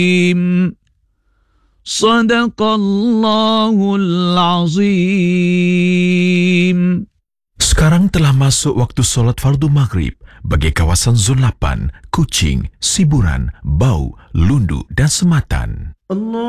Sadaqallahul azim. Sekarang telah masuk waktu solat fardu maghrib bagi kawasan Zon 8, Kuching, Siburan, Bau, Lundu dan Sematan. Allah